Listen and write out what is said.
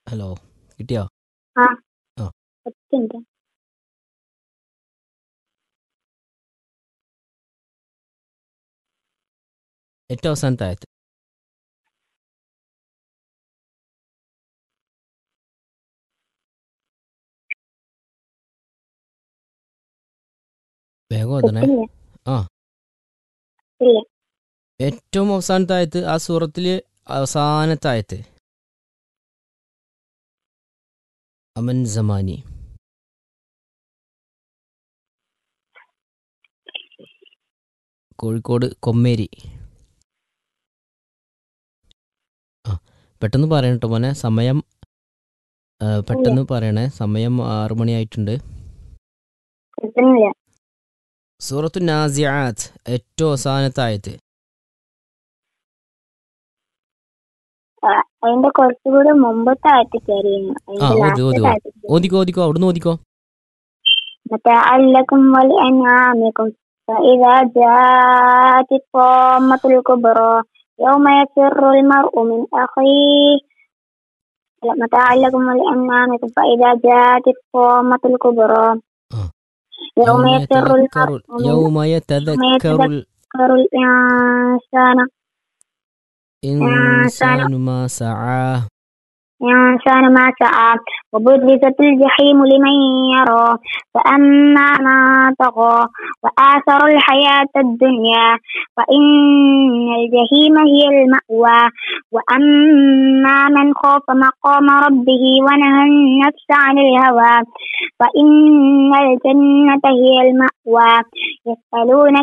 Hello, കിട്ടിയോ? ആ ആ 10 മിനിറ്റ്. ഏറ്റവും അവസാനത്തെ ആയത്ത്. വേഗം ഓതണേ. കിട്ടില്ല. ആ ഇല്ല. ഏറ്റവും അവസാനത്തെ ആയത്ത്, ആ സൂറത്തില് അവസാനത്തെ ആയത്ത്. അമൻ സമാനി. കോഴിക്കോട് കൊമ്മേരി. ആ പെട്ടെന്ന് പറയണം കേട്ടോ മോനെ, സമയം പെട്ടെന്ന് പറയണേ, സമയം 6 മണിയായിട്ടുണ്ട്. കിട്ടുന്നില്ല. സൂറത്തു നാസിയാത്ത് ഏറ്റവും അവസാനത്തെ ആയത്ത്. അതിന്റെ കുറച്ചുകൂടി മുമ്പത്തെ ആയിട്ട് കയറിയാണ്. ആ അതിന്റെ ഓതി ഓതി ലാസ്റ്റത്തെ ആയിട്ട് ഓതിക്കോ അവിടുന്ന് ഓതിക്കോ. متاعا ولأنعامكم فإذا جاءت الطامة الكبرى يوم يفر المرء من أخيه متاعا لكم ولأنعامكم فإذا جاءت الطامة الكبرى ആ يوم യൗമ يفر യതദക്കറു المرء من യൗമ يوم യതദക്കറുൽ يتذكر الإنسان ഇൻസാനു മാ സആ. إنسان ما سعى وبرزت الجحيم لمن يرى فأما من طغى وآثر الحياة الدنيا فإن الجحيم هي المأوى وأما من خاف مقام ربه ونهى النفس عن الهوى فإن الجنة هي المأوى يسألونك